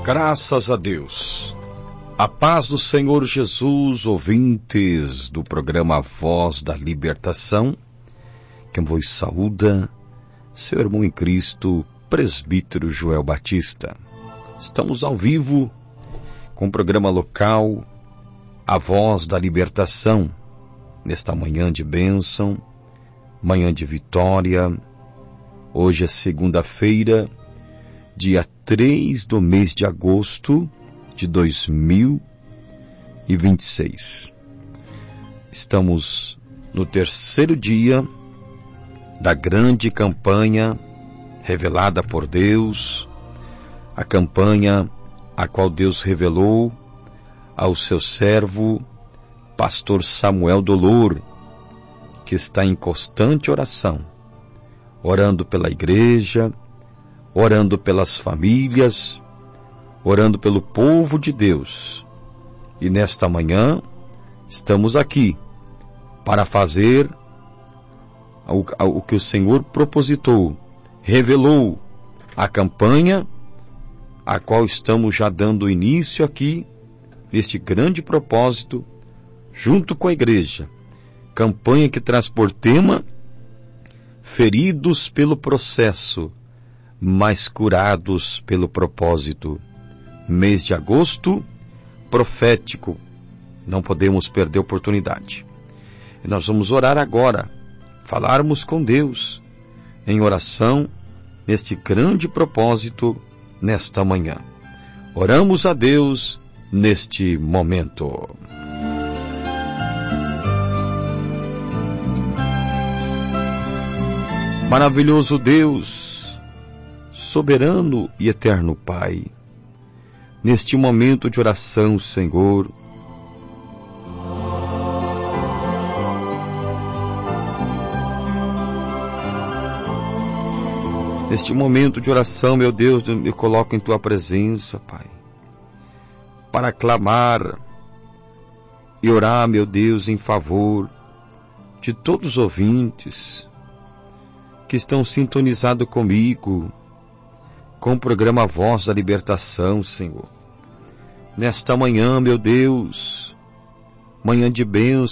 Graças a Deus. A paz do Senhor Jesus, ouvintes do programa Voz da Libertação. Quem vos saúda, seu irmão em Cristo, presbítero Joel Batista. Estamos ao vivo com o programa local A Voz da Libertação, nesta manhã de bênção, manhã de vitória. Hoje é segunda-feira, dia 3 do mês de agosto de 2026. Estamos no terceiro dia da grande campanha revelada por Deus, a campanha a qual Deus revelou ao seu servo, pastor Samuel Dolor, que está em constante oração, orando pela igreja, orando pelas famílias, orando pelo povo de Deus. E nesta manhã estamos aqui para fazer o que o Senhor propositou, revelou a campanha a qual estamos já dando início aqui, neste grande propósito, junto com a igreja. Campanha que traz por tema feridos pelo processo, mas curados pelo propósito. Mês de agosto, profético. Não podemos perder a oportunidade. E nós vamos orar agora, falarmos com Deus em oração neste grande propósito nesta manhã. Oramos a Deus neste momento. Maravilhoso Deus, soberano e eterno Pai, neste momento de oração, Senhor, neste momento de oração, meu Deus, eu me coloco em Tua presença, Pai, para clamar e orar, meu Deus, em favor de todos os ouvintes que estão sintonizados comigo, com o programa Voz da Libertação, Senhor. Nesta manhã, meu Deus, manhã de bênção,